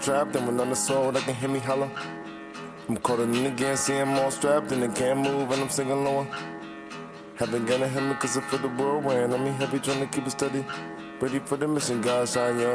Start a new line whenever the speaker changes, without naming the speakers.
Trapped and when on the soul, they can hear me holler. I'm colder than again, see I'm all strapped and they can't move and I'm singing lower. Haven't gonna hit me cause I feel the whirlwind. I mean, heavy trying to keep it steady. Ready for the mission, God shine, yeah.